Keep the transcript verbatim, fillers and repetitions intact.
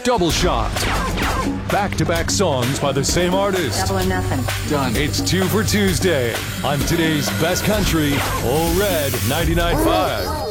Double Shot. Back-to-back songs by the same artist. Double or nothing. Done. It's two for Tuesday on today's best country, Ole Red ninety-nine point five.